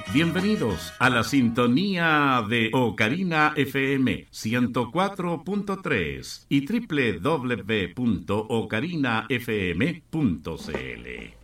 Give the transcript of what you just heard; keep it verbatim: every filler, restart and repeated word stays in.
Bienvenidos a la sintonía de Ocarina F M ciento cuatro punto tres y doble u doble u doble u punto ocarina f m punto c l.